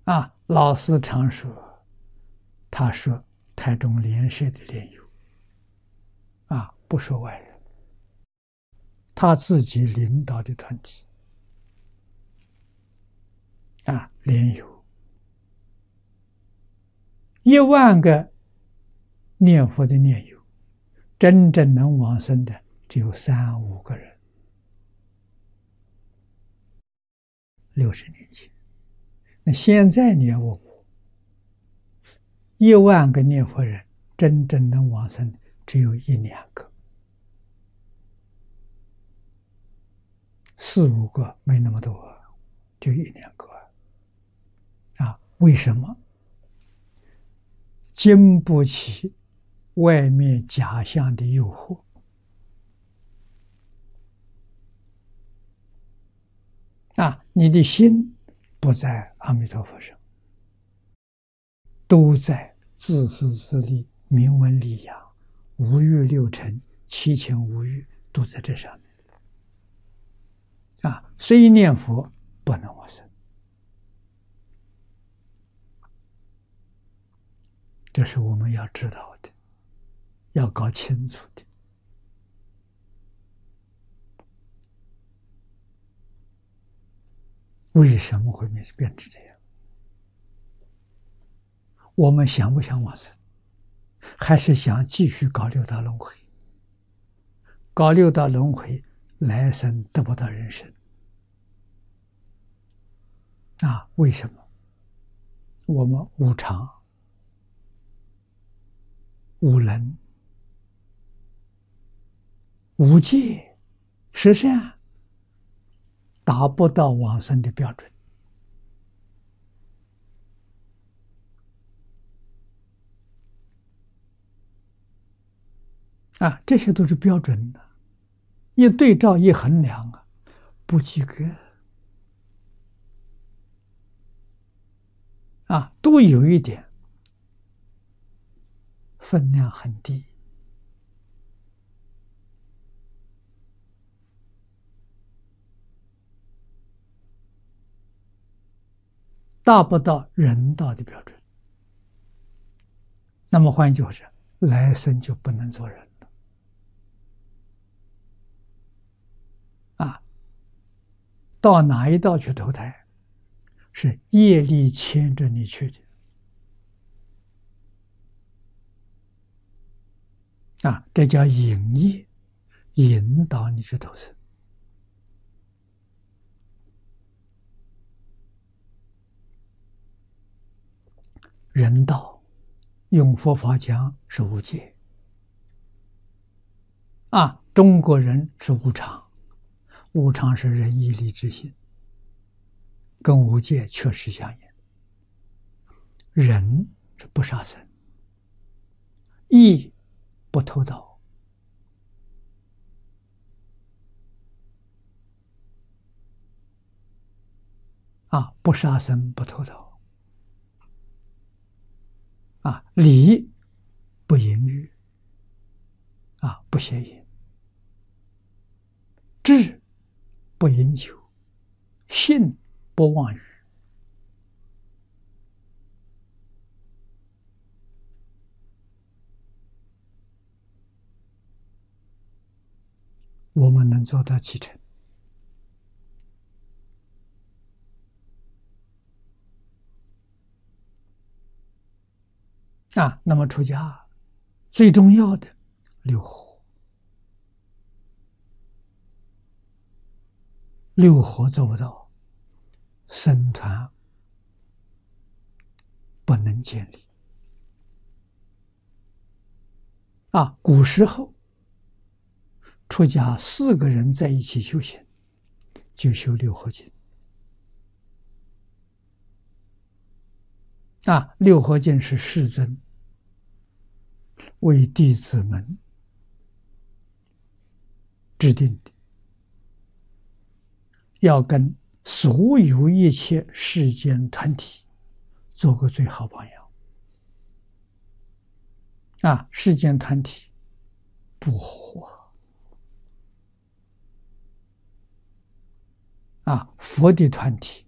老师常说，他说台中莲社的莲友，不说外人，他自己领导的团体，莲友1万个念佛的念友，真正能往生的只有3、5个人。60年前，那现在你要问我，1万个念佛人真正能往生的只有1、2个，4、5个没那么多，就1、2个。为什么？经不起外面假象的诱惑。你的心不在阿弥陀佛上，都在自私自利、名闻利养、五欲六尘、七情五欲，都在这上面。虽念佛不能往生，这是我们要知道的，要搞清楚的。为什么会变成这样？我们想不想往生？还是想继续搞六道轮回？搞六道轮回，来生得不到人生。为什么？我们无常、无能、无戒、十善，达不到往生的标准。这些都是标准的，一对照一衡量不及格。都有一点分量很低。达不到人道的标准。那么换一句话说，来生就不能做人了。到哪一道去投胎，是业力牵着你去的。这叫引业，引导你去投生。人道用佛法讲是无戒。中国人是无常，无常是仁义礼智信，跟无戒确实相应。仁是不杀生，义不偷盗，不杀生不偷盗，礼不淫欲，不邪淫，智不饮酒，信不妄语。我们能做到几成？那么出家最重要的六合，六合做不到，僧团不能建立。古时候出家4个人在一起修行，就修六合经。六合经是世尊为弟子们制定的，要跟所有一切世间团体做个最好榜样。世间团体不和，佛的团体